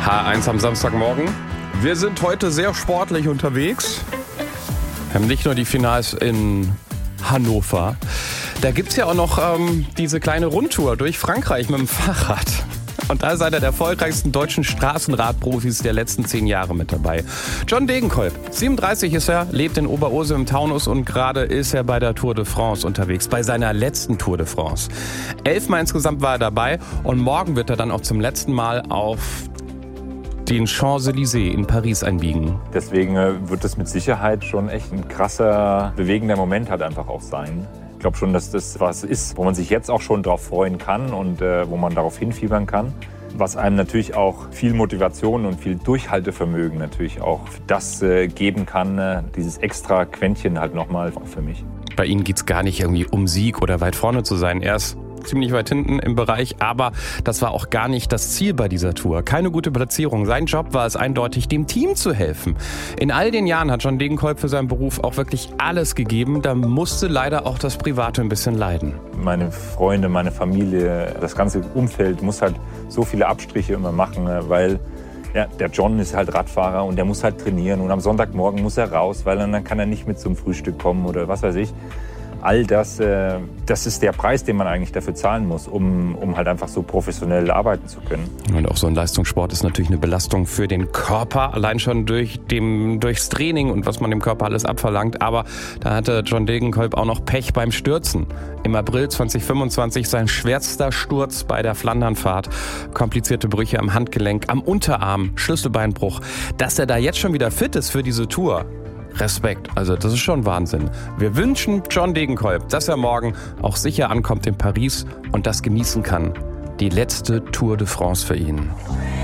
H1 am Samstagmorgen. Wir sind heute sehr sportlich unterwegs. Wir haben nicht nur die Finals in Hannover. Da gibt es ja auch noch diese kleine Rundtour durch Frankreich mit dem Fahrrad. Und da ist einer der erfolgreichsten deutschen Straßenradprofis der letzten 10 Jahre mit dabei. John Degenkolb, 37 ist er, lebt in Oberursel im Taunus und gerade ist er bei der Tour de France unterwegs, bei seiner letzten Tour de France. 11-mal insgesamt war er dabei und morgen wird er dann auch zum letzten Mal auf den Champs-Élysées in Paris einbiegen. Deswegen wird es mit Sicherheit schon echt ein krasser, bewegender Moment halt einfach auch sein. Ich glaube schon, dass das was ist, wo man sich jetzt auch schon drauf freuen kann und wo man darauf hinfiebern kann. Was einem natürlich auch viel Motivation und viel Durchhaltevermögen natürlich auch das geben kann, dieses extra Quäntchen halt nochmal für mich. Bei Ihnen geht es gar nicht irgendwie um Sieg oder weit vorne zu sein. Er ist ziemlich weit hinten im Bereich, aber das war auch gar nicht das Ziel bei dieser Tour. Keine gute Platzierung. Sein Job war es eindeutig, dem Team zu helfen. In all den Jahren hat John Degenkolb für seinen Beruf auch wirklich alles gegeben. Da musste leider auch das Private ein bisschen leiden. Meine Freunde, meine Familie, das ganze Umfeld muss halt so viele Abstriche immer machen, weil ja, der John ist halt Radfahrer und der muss halt trainieren und am Sonntagmorgen muss er raus, weil dann kann er nicht mit zum Frühstück kommen oder was weiß ich. All das, das ist der Preis, den man eigentlich dafür zahlen muss, um halt einfach so professionell arbeiten zu können. Und auch so ein Leistungssport ist natürlich eine Belastung für den Körper, allein schon durchs Training und was man dem Körper alles abverlangt. Aber da hatte John Degenkolb auch noch Pech beim Stürzen. Im April 2025 sein schwerster Sturz bei der Flandernfahrt. Komplizierte Brüche am Handgelenk, am Unterarm, Schlüsselbeinbruch. Dass er da jetzt schon wieder fit ist für diese Tour, Respekt, also das ist schon Wahnsinn. Wir wünschen John Degenkolb, dass er morgen auch sicher ankommt in Paris und das genießen kann. Die letzte Tour de France für ihn.